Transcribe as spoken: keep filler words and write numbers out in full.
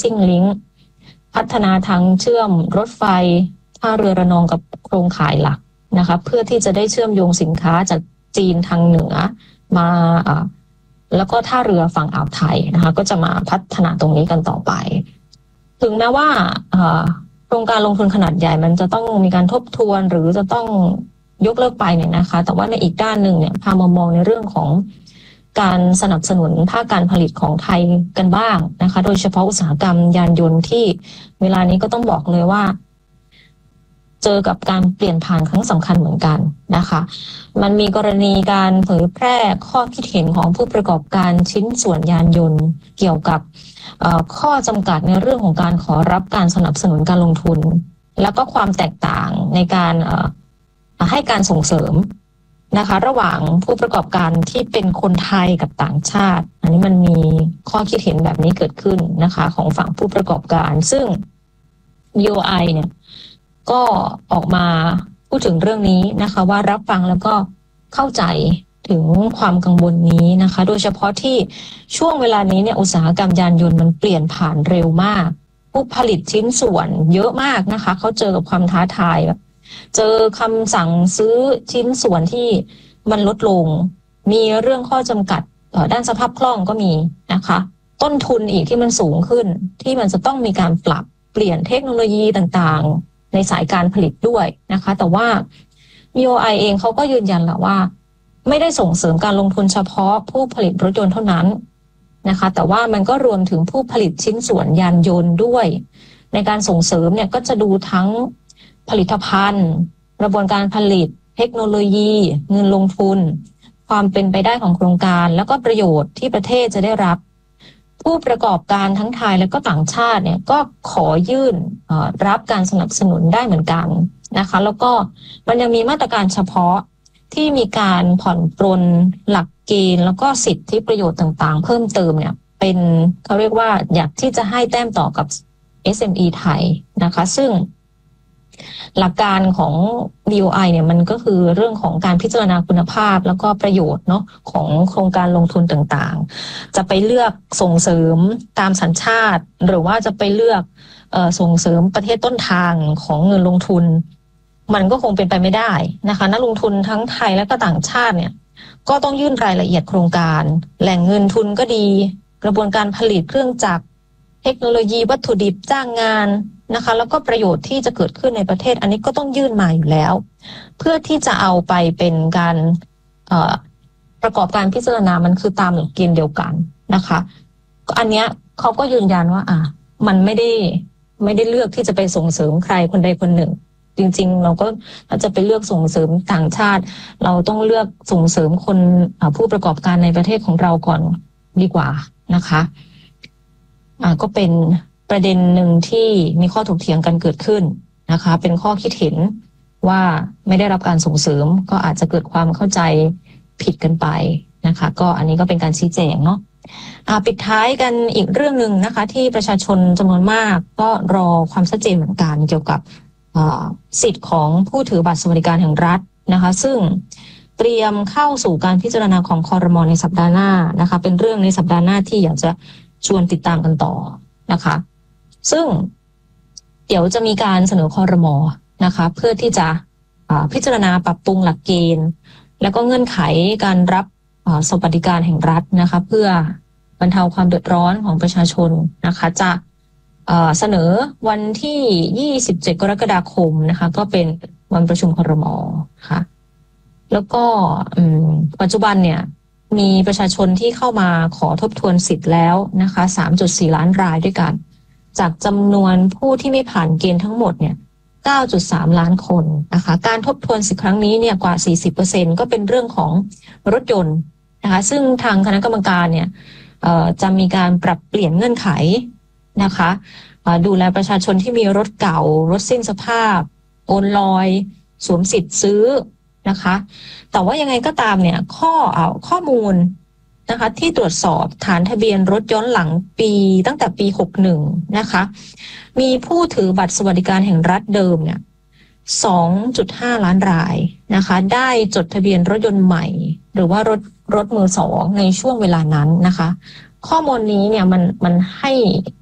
Missing Link พัฒนาทางเชื่อมรถไฟท่าเรือระนองกับโครงข่ายหลักนะคะเพื่อที่จะได้เชื่อมโยงสินค้าจากจีนทางเหนือมาแล้วก็ท่าเรือฝั่งอ่าวไทยนะคะก็จะมาพัฒนาตรงนี้กันต่อไปถึงแม้ว่าโครงการลงทุนขนาดใหญ่มันจะต้องมีการทบทวนหรือจะต้องยกเลิกไปเนี่ยนะคะแต่ว่าในอีกด้านหนึ่งเนี่ยพามามองในเรื่องของการสนับสนุนภาคการผลิตของไทยกันบ้างนะคะโดยเฉพาะอุตสาหกรรมยานยนต์ที่เวลานี้ก็ต้องบอกเลยว่าเจอกับการเปลี่ยนผ่านครั้งสำคัญเหมือนกันนะคะมันมีกรณีการเผยแพร่ข้อคิดเห็นของผู้ประกอบการชิ้นส่วนยานยนต์เกี่ยวกับข้อจำกัดในเรื่องของการขอรับการสนับสนุนการลงทุนแล้วก็ความแตกต่างในการให้การส่งเสริมนะคะระหว่างผู้ประกอบการที่เป็นคนไทยกับต่างชาติอันนี้มันมีข้อคิดเห็นแบบนี้เกิดขึ้นนะคะของฝั่งผู้ประกอบการซึ่ง บี โอ ไอ เนี่ยก็ออกมาพูดถึงเรื่องนี้นะคะว่ารับฟังแล้วก็เข้าใจถึงความกังวลนี้นะคะโดยเฉพาะที่ช่วงเวลานี้เนี่ยอุตสาหกรรมยานยนต์มันเปลี่ยนผ่านเร็วมากผู้ผลิตชิ้นส่วนเยอะมากนะคะเขาเจอกับความท้าทายแบบเจอคำสั่งซื้อชิ้นส่วนที่มันลดลงมีเรื่องข้อจำกัดด้านสภาพคล่องก็มีนะคะต้นทุนอีกที่มันสูงขึ้นที่มันจะต้องมีการปรับเปลี่ยนเทคโนโลยีต่างๆในสายการผลิตด้วยนะคะแต่ว่า บี โอ ไอ เองเขาก็ยืนยันแหละว่าไม่ได้ส่งเสริมการลงทุนเฉพาะผู้ผลิตรถยนต์เท่านั้นนะคะแต่ว่ามันก็รวมถึงผู้ผลิตชิ้นส่วนยานยนต์ด้วยในการส่งเสริมเนี่ยก็จะดูทั้งผลิตภัณฑ์กระบวนการผลิตเทคโนโลยีเงินลงทุนความเป็นไปได้ของโครงการแล้วก็ประโยชน์ที่ประเทศจะได้รับผู้ประกอบการทั้งไทยและก็ต่างชาติเนี่ยก็ขอยื่นรับการสนับสนุนได้เหมือนกันนะคะแล้วก็มันยังมีมาตรการเฉพาะที่มีการผ่อนปรนหลักเกณฑ์แล้วก็สิทธิประโยชน์ต่างๆเพิ่มเติมเนี่ยเป็นเขาเรียกว่าอยากที่จะให้แต้มต่อกับ เอส เอ็ม อี ไทยนะคะซึ่งหลักการของ บี โอ ไอ เนี่ยมันก็คือเรื่องของการพิจารณาคุณภาพแล้วก็ประโยชน์เนาะของโครงการลงทุนต่างๆจะไปเลือกส่งเสริมตามสัญชาติหรือว่าจะไปเลือกเอ่อส่งเสริมประเทศต้นทางของเงินลงทุนมันก็คงเป็นไปไม่ได้นะคะนักลงทุนทั้งไทยและก็ต่างชาติเนี่ยก็ต้องยื่นรายละเอียดโครงการแหล่งเงินทุนก็ดีกระบวนการผลิตเครื่องจักรเทคโนโลยีวัตถุดิบจ้างงานนะคะแล้วก็ประโยชน์ที่จะเกิดขึ้นในประเทศอันนี้ก็ต้องยื่นมาอยู่แล้วเพื่อที่จะเอาไปเป็นการประกอบการพิจารณามันคือตามหลักเกณฑ์เดียวกันนะคะอันเนี้ยเขาก็ยืนยันว่าอ่ะมันไม่ได้ไม่ได้เลือกที่จะไปส่งเสริมใครคนใดคนหนึ่งจริงๆเราก็ถ้าจะไปเลือกส่งเสริมต่างชาติเราต้องเลือกส่งเสริมคนผู้ประกอบการในประเทศของเราก่อนดีกว่านะคะอ่าก็เป็นประเด็นหนึ่งที่มีข้อถกเถียงกันเกิดขึ้นนะคะเป็นข้อคิดเห็นว่าไม่ได้รับการส่งเสริมก็อาจจะเกิดความเข้าใจผิดกันไปนะคะก็อันนี้ก็เป็นการชี้แจงเนาะอ่าปิดท้ายกันอีกเรื่องนึงนะคะที่ประชาชนจำนวนมากก็รอความชัดเจนเหมือนกันเกี่ยวกับสิทธิ์ของผู้ถือบัตรสวัสดิการแห่งรัฐนะคะซึ่งเตรียมเข้าสู่การพิจารณาของครม.ในสัปดาห์หน้านะคะเป็นเรื่องในสัปดาห์หน้าที่อยากจะชวนติดตามกันต่อนะคะซึ่งเดี๋ยวจะมีการเสนอครม.นะคะเพื่อที่จะพิจารณาปรับปรุงหลักเกณฑ์แล้วก็เงื่อนไขการรับสวัสดิการแห่งรัฐนะคะเพื่อบรรเทาความเดือดร้อนของประชาชนนะคะจะเสนอวันที่ยี่สิบเจ็ดกรกฎาคมนะคะก็เป็นวันประชุมครม.ค่ะแล้วก็ปัจจุบันเนี่ยมีประชาชนที่เข้ามาขอทบทวนสิทธิ์แล้วนะคะ สามจุดสี่ ล้านรายด้วยกันจากจำนวนผู้ที่ไม่ผ่านเกณฑ์ทั้งหมดเนี่ย เก้าจุดสาม ล้านคนนะคะการทบทวนสิทธิ์ครั้งนี้เนี่ยกว่า สี่สิบเปอร์เซ็นต์ ก็เป็นเรื่องของรถยนต์นะคะซึ่งทางคณะกรรมการเนี่ยจะมีการปรับเปลี่ยนเงื่อนไขนะคะดูแลประชาชนที่มีรถเก่ารถสิ้นสภาพโอนลอยสวมสิทธิ์ซื้อนะคะแต่ว่ายังไงก็ตามเนี่ยข้อเอาข้อมูลนะคะที่ตรวจสอบฐานทะเบียนรถย้อนหลังปีตั้งแต่ปีหกสิบเอ็ดนะคะมีผู้ถือบัตรสวัสดิการแห่งรัฐเดิมเนี่ย สองจุดห้า ล้านรายนะคะได้จดทะเบียนรถยนต์ใหม่หรือว่ารถรถมือสองในช่วงเวลานั้นนะคะข้อมูลนี้เนี่ยมันมันให้